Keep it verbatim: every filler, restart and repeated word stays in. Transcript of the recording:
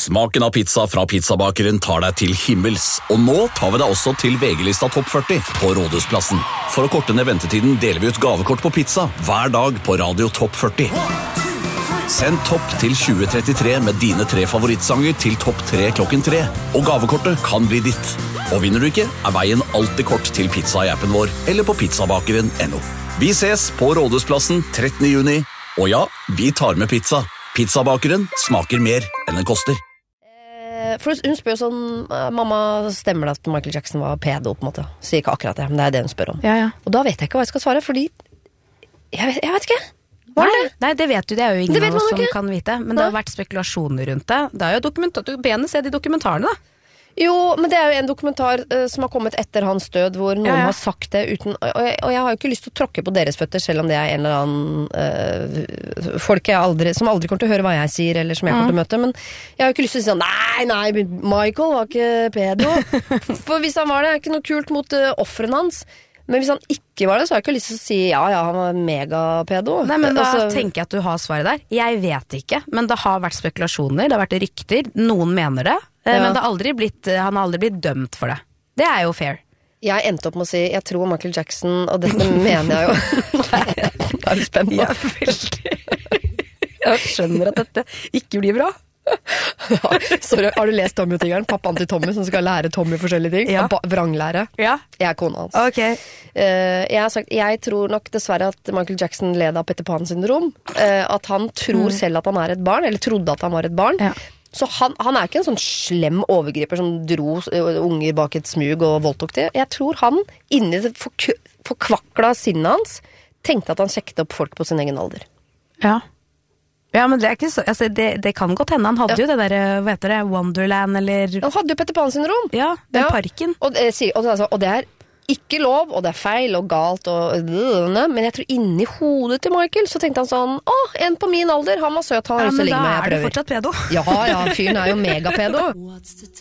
Smaken av pizza fra pizzabakeren tar deg til himmels, og nå tar vi deg også til V G-lista Topp førti på Rådhusplassen. For å korte ned ventetiden deler vi ut gavekort på pizza hver dag på Radio Topp førti. Send topp til tjue trettitre med dine tre favorittsanger til topp tre klokken tre, og gavekortet kan bli ditt. Og vinner du ikke, er veien alltid kort til pizza i appen vår, eller på pizzabakeren punktum no. Vi ses på Rådhusplassen trettende juni, og ja, vi tar med pizza. Pizzabakeren smaker mer enn den koster. For hun spør sånn, mamma, stemmer det at Michael Jackson var pedo, på en måte? Sier ikke akkurat det, men det er det hun spør om. Ja, ja. Og da vet jeg ikke hva jeg skal svare, fordi jeg vet, jeg vet ikke. Var nei, det? nei, det vet du, det er jo ingen av oss som ikke. kan vite. Men det har vært spekulasjoner rundt det. Det er jo dokumentar, du begynner å se de dokumentarene, da. Jo, men det er jo en dokumentar uh, som har kommet etter hans død, hvor noen ja, ja. har sagt det uten, og jeg, og jeg har jo ikke lyst til å tråkke på deres føtter, selv om det er en eller annen uh, folk jeg aldri, som aldri kommer til å høre hva jeg sier, eller som jeg kommer til å møte, men jeg har jo ikke lyst til å si sånn, nei, nei, Michael var ikke pedo. For hvis han var det, er det ikke noe kult mot uh, offeren hans. Men hvis han ikke var det, så har jeg ikke lyst til å si ja, ja, han var megapedo. Nei, men da altså, tenker jeg at du har svaret der. Jeg vet ikke, men det har vært spekulasjoner, det har vært rykter, noen mener det, ja. men det har aldri blitt, han har aldri blitt dømt for det. Det er jo fair. Jeg endte opp med å si, jeg tror Michael Jackson, og dette mener jeg jo. Det er spennende. Jeg er veldig... Jeg skjønner at dette ikke blir bra. Ja, sorry, har du lest Tommy og Tigeren? Pappaen til Tommy som skal lære Tommy forskjellige ting. Ja. Vranglære. Ja. Jeg er kona hans. Okay. uh, jeg, har sagt, jeg tror nok dessverre at Michael Jackson led av Peter Pan-syndrom. uh, At han tror mm. selv at han er et barn, eller trodde at han var et barn. Ja. Så han, han er ikke en sånn slem overgriper som dro unger bak et smug og voldtok det. Jeg tror han, inni det forkvakla sinnet hans, tenkte at han sjekket opp folk på sin egen alder. Ja. Ja, men det er ikke så, altså det, det kan godt hende. Han hadde ja. jo det der, hva heter det, Wonderland, eller... Han hadde jo Peter Pan-syndrom. Ja, den ja. parken. Og, og, og, og det er ikke lov, og det er feil og galt, og, men jeg tror inni hodet til Michael, så tenkte han sånn, åh, en på min alder, han var søt, han har ja, lyst til å ligge med, jeg men da er prøver. du fortsatt pedo. Ja, ja, fyren er jo megapedo.